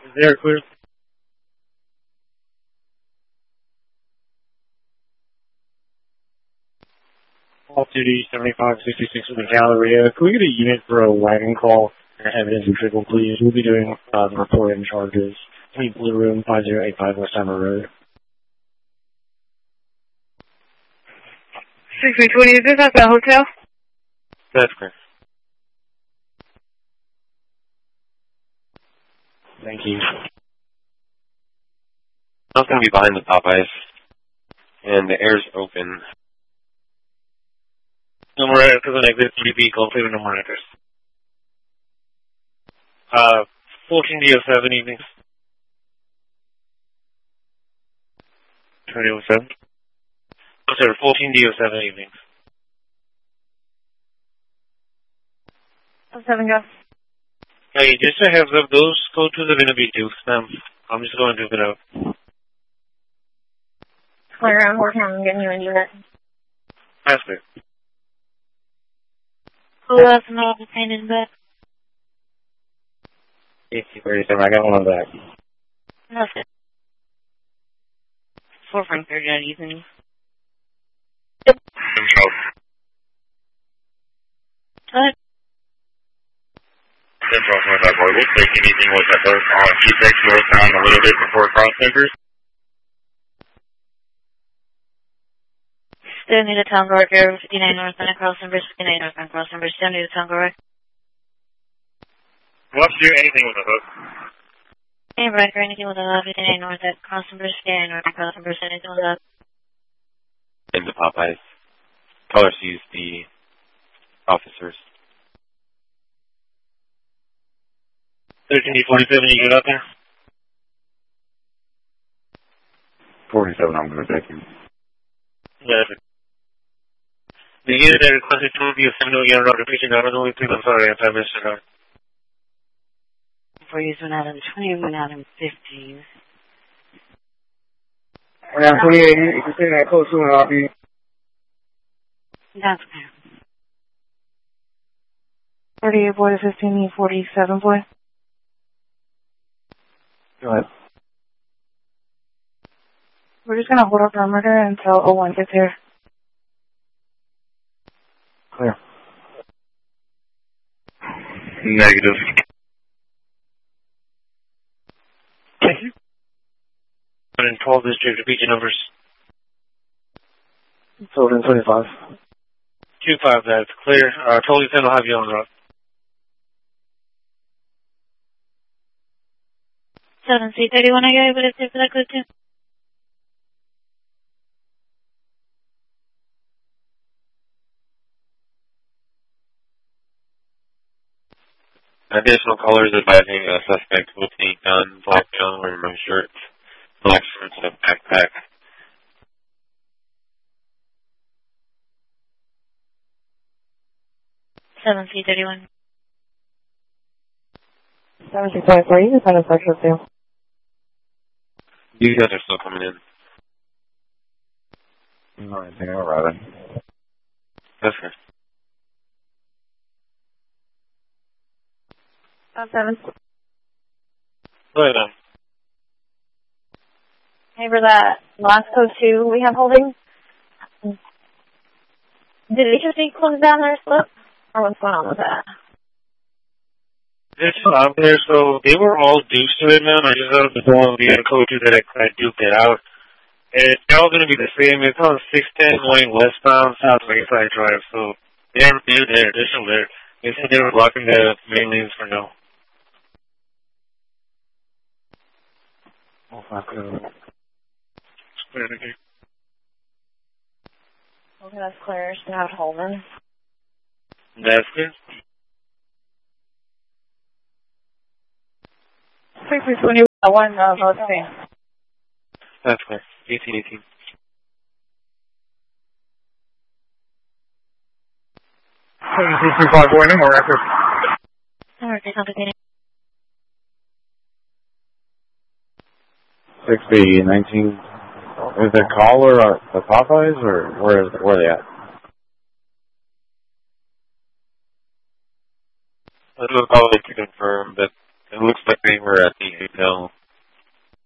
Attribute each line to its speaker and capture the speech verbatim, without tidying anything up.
Speaker 1: Is there clear? Off duty seventy-five sixty-six with the Galleria. Can we get a unit for a wagon call and evidence and trickle, please? We'll be doing uh, the report and charges. Three Blue Room, five zero eight five West Hammer Road.
Speaker 2: sixty twenty, is this at the hotel?
Speaker 1: That's correct. Thank you.
Speaker 3: I'm going to be behind the Popeyes, and the air's open.
Speaker 1: No more address on exit three B, call please no more address. Uh, fourteen D oh seven evenings. twenty oh seven? Oh, sorry, fourteen D oh seven evenings.
Speaker 2: oh seven, go.
Speaker 1: Hey, just a heads up, those code twos are going to be dukes, ma'am. I'm just going to duke it out.
Speaker 2: Clear, I'm working on getting you a unit.
Speaker 1: That's good.
Speaker 2: Who else know the pain in bed?
Speaker 1: eighteen thirty-seven, I got one on that.
Speaker 2: Nothing. Four from thirty that evening.
Speaker 1: Yep.
Speaker 2: What?
Speaker 3: Central twenty-five boy, we'll take anything with that boat on G six northbound a little bit before crossovers.
Speaker 2: Still need a town guard here, fifty-nine northbound cross numbers, fifty-nine northbound cross numbers. Still need a town guard.
Speaker 3: We'll have to do anything with the hook.
Speaker 2: Hey, Riker, anything with a fifty-nine northbound cross numbers, fifty-nine northbound cross numbers, anything with that?
Speaker 3: In the Popeyes. Color sees the officers.
Speaker 1: thirteen D forty-seven, you get up there?
Speaker 3: forty-seven, I'm going to take him.
Speaker 1: Yeah. The unit that requested two of you seven to get around repeating out of the way, please. I'm sorry if I missed it out.
Speaker 2: Before you went out in twenty, went out in fifteen.
Speaker 4: We're down twenty-eight, you can say that close to an R P.
Speaker 2: That's okay. thirty-eight boy to fifteen, forty-seven boy.
Speaker 4: Go ahead.
Speaker 2: We're just going to hold our perimeter until oh one gets here.
Speaker 4: Clear.
Speaker 3: Negative.
Speaker 1: Thank you. one twelve district, repeat your numbers.
Speaker 4: Children twenty-five.
Speaker 1: two five, that's clear. Uh, totally ten will have you on the road.
Speaker 2: seven C thirty-one, are you able to stay for that code too?
Speaker 3: Additional colors advising a suspect with a gun, black gun, wearing no shirts, black shorts, and a backpack.
Speaker 2: seven C thirty-one.
Speaker 4: seven C twenty-four, you can send a special too.
Speaker 3: You guys are still coming in.
Speaker 4: Alright, I think I'm arriving.
Speaker 3: That's fair.
Speaker 2: seven.
Speaker 1: Go ahead, um.
Speaker 2: Hey, for that last code two we have holding, did H O C close down their slip? Or what's going on with that?
Speaker 1: It's still out there, so they were all dukes to it, man. I just got the phone via code two that I, I duked it out. It's all going to be the same. It's on six ten going westbound, South Lakeside Drive, so they're, they're there. They're still there. They said they were blocking the main lanes for now.
Speaker 4: Oh, fuck.
Speaker 1: Okay.
Speaker 2: Okay, that's clear. It's not Holman.
Speaker 1: That's good.
Speaker 2: six C twenty-one, uh, let's see.
Speaker 1: That's clear. eighteen eighteen.
Speaker 4: seven C twenty-five, boy, no more record.
Speaker 2: Alright, complicated.
Speaker 5: six B nineteen. Is the caller uh, the Popeyes or where is where are they at?
Speaker 3: I don't know if to confirm, but it looks like they we're at the hotel